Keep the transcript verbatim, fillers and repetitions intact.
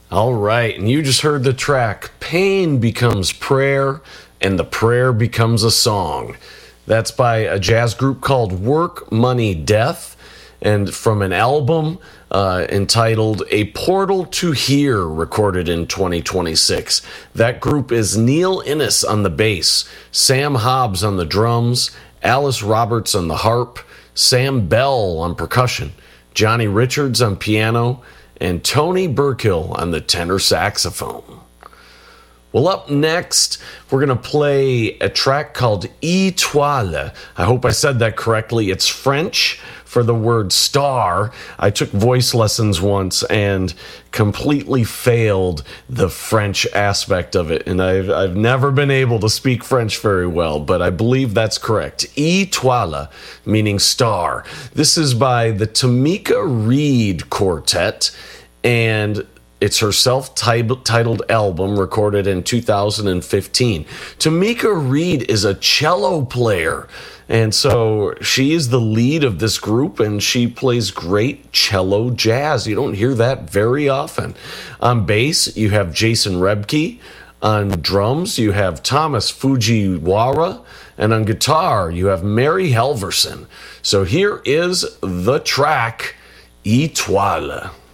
All right, and you just heard the track Pain Becomes Prayer, and the prayer becomes a song. That's by a jazz group called Work, Money, Death, and from an album uh, entitled A Portal to Here, recorded in twenty twenty-six. That group is Neil Innes on the bass, Sam Hobbs on the drums, Alice Roberts on the harp, Sam Bell on percussion, Johnny Richards on piano, and Tony Burkill on the tenor saxophone. Well, up next, we're going to play a track called Étoile. I hope I said that correctly. It's French for the word star. I took voice lessons once and completely failed the French aspect of it, and I've, I've never been able to speak French very well, but I believe that's correct. Étoile, meaning star. This is by the Tamika Reed Quartet, and it's her self-titled album recorded in two thousand fifteen. Tamika Reed is a cello player, and so she is the lead of this group, and she plays great cello jazz. You don't hear that very often. On bass, you have Jason Rebke. On drums, you have Thomas Fujiwara. And on guitar, you have Mary Helverson. So here is the track, Étoile.